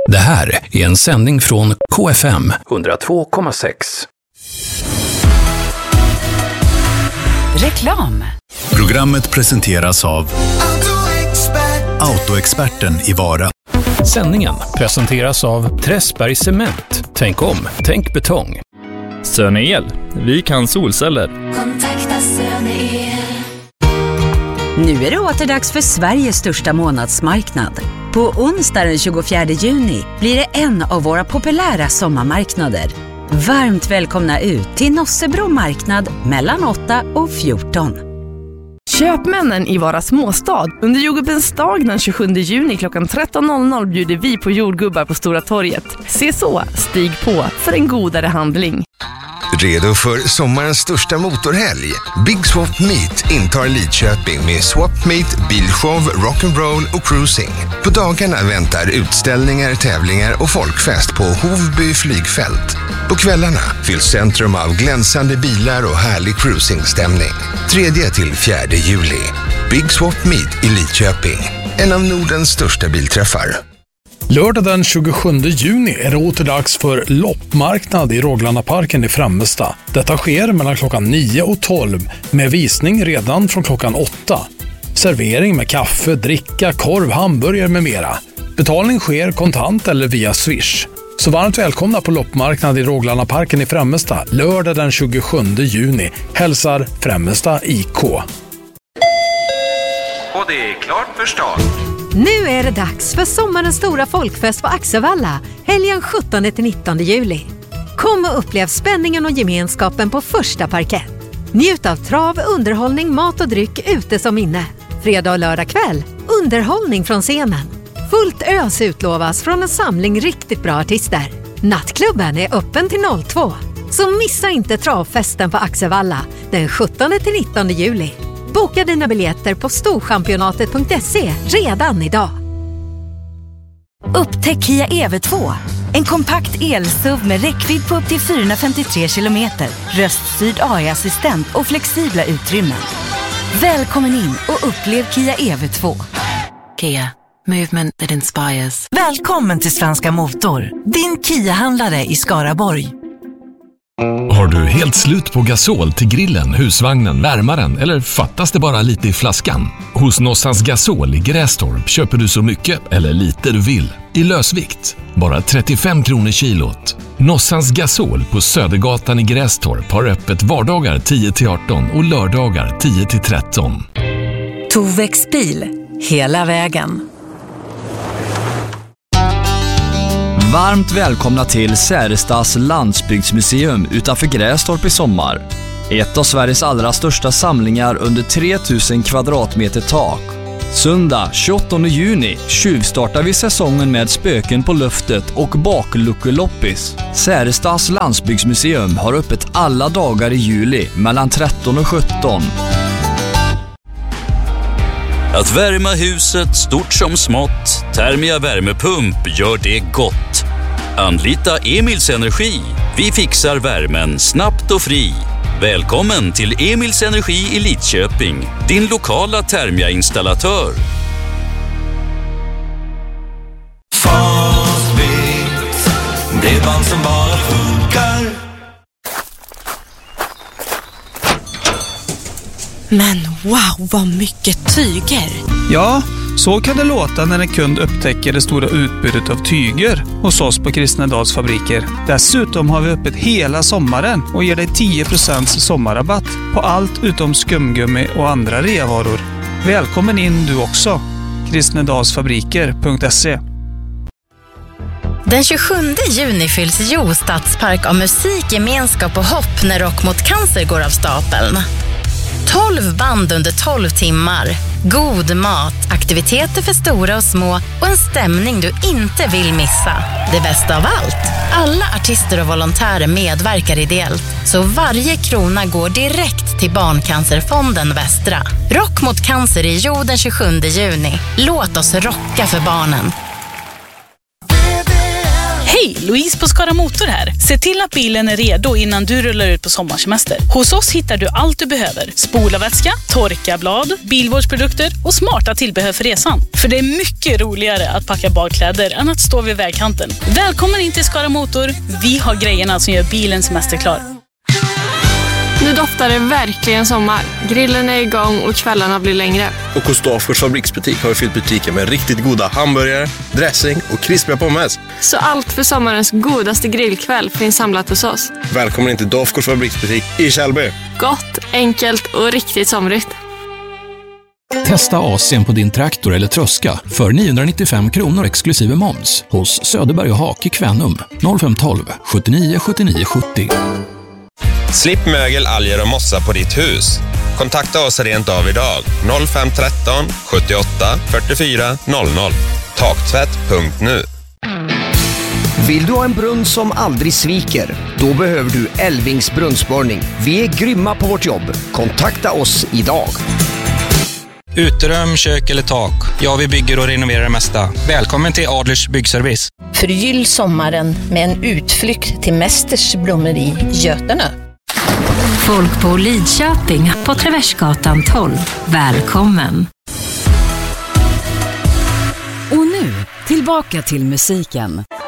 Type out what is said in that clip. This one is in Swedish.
Det här är en sändning från KFM 102,6. Reklam. Programmet presenteras av Autoexperten i Vara. Sändningen presenteras av Träsberg Cement. Tänk om, tänk betong. Sönel, vi kan solceller. Kontakta Sönel. Nu är det återdags för Sveriges största månadsmarknad. På onsdag den 24 juni blir det en av våra populära sommarmarknader. Varmt välkomna ut till Nossebro marknad mellan 8 och 14. Köpmännen i Vara småstad. Under jordgubbens dag den 27 juni klockan 13.00 bjuder vi på jordgubbar på Stora torget. Se så, stig på för en godare handling. Redo för sommarens största motorhelg? Big Swap Meet intar Lidköping med Swap Meet, bilshow, rock'n'roll och cruising. På dagarna väntar utställningar, tävlingar och folkfest på Hovby flygfält. På kvällarna fylls centrum av glänsande bilar och härlig cruisingstämning. 3-4 juli. Big Swap Meet i Lidköping. En av Nordens största bilträffar. Lördag den 27 juni är det återdags för loppmarknad i Råglanaparken i Främmestad. Detta sker mellan klockan 9 och 12 med visning redan från klockan 8. Servering med kaffe, dricka, korv, hamburgare med mera. Betalning sker kontant eller via Swish. Så varmt välkomna på loppmarknad i Råglanaparken i Främmestad lördag den 27 juni. Hälsar Främmestad IK. Och det är klart för start. Nu är det dags för sommarens stora folkfest på Axevalla, helgen 17-19 juli. Kom och upplev spänningen och gemenskapen på första parkett. Njut av trav, underhållning, mat och dryck ute som inne. Fredag och lördag kväll, underhållning från scenen. Fullt ös utlovas från en samling riktigt bra artister. Nattklubben är öppen till 02. Så missa inte travfesten på Axevalla den 17-19 juli. Boka dina biljetter på storchampionatet.se redan idag. Upptäck Kia EV2. En kompakt el-SUV med räckvidd på upp till 453 kilometer, röststyrd AI-assistent och flexibla utrymmen. Välkommen in och upplev Kia EV2. Kia. Movement that inspires. Välkommen till Svenska Motor, din Kia-handlare i Skaraborg. Har du helt slut på gasol till grillen, husvagnen, värmaren eller fattas det bara lite i flaskan? Hos Nossans Gasol i Grästorp köper du så mycket eller lite du vill. I lösvikt, bara 35 kronor kilot. Nossans Gasol på Södergatan i Grästorp har öppet vardagar 10-18 och lördagar 10-13. Tovex bil, hela vägen. Varmt välkomna till Särestads landsbygdsmuseum utanför Grästorp i sommar. Ett av Sveriges allra största samlingar under 3000 kvadratmeter tak. Söndag 28 juni tjuvstartar vi säsongen med spöken på luftet och bakluckeloppis. Särestads landsbygdsmuseum har öppet alla dagar i juli mellan 13 och 17. Att värma huset stort som smått, Thermia värmepump gör det gott. Anlita Emils Energi. Vi fixar värmen snabbt och fri. Välkommen till Emils Energi i Lidköping, din lokala Thermia-installatör. Fastbit, bredband som bara funkar. Men wow, vad mycket tyger! Ja, så kan det låta när en kund upptäcker det stora utbudet av tyger hos oss på Kristnedals fabriker. Dessutom har vi öppet hela sommaren och ger dig 10% sommarrabatt på allt utom skumgummi och andra reavaror. Välkommen in du också. Kristnedalsfabriker.se. Den 27 juni fylls Jo stadspark av musik, gemenskap och hopp när Rock mot cancer går av stapeln. 12 band under 12 timmar. God mat, aktiviteter för stora och små och en stämning du inte vill missa. Det bästa av allt, alla artister och volontärer medverkar ideellt, så varje krona går direkt till Barncancerfonden Västra. Rock mot cancer i Jo den 27 juni. Låt oss rocka för barnen. Hej, Louise på Skara Motor här. Se till att bilen är redo innan du rullar ut på sommarsemester. Hos oss hittar du allt du behöver. Spolarvätska, torkarblad, bilvårdsprodukter och smarta tillbehör för resan. För det är mycket roligare att packa badkläder än att stå vid vägkanten. Välkommen in till Skara Motor. Vi har grejerna som gör bilen semesterklar. Nu doftar det verkligen sommar. Grillen är igång och kvällarna blir längre. Och hos Dafgårds fabriksbutik har vi fyllt butiken med riktigt goda hamburgare, dressing och krispiga pommes. Så allt för sommarens godaste grillkväll finns samlat hos oss. Välkommen in till Dafgårds fabriksbutik i Källby. Gott, enkelt och riktigt somrigt. Testa AC:n på din traktor eller tröska för 995 kronor exklusive moms hos Söderberg och Hake Kvänum 0512 79 79 70. Slipp mögel, alger och mossa på ditt hus. Kontakta oss rent av idag. 0513 78 44 00. Taktvätt.nu. Vill du ha en brunn som aldrig sviker? Då behöver du Elvings brunnsborrning. Vi är grymma på vårt jobb. Kontakta oss idag. Uterum, kök eller tak. Ja, vi bygger och renoverar det mesta. Välkommen till Adlers byggservice. Förgyll sommaren med en utflykt till Mästers blommeri Götene. Folk på Lidköping på Traversgatan 12. Välkommen! Och nu, tillbaka till musiken.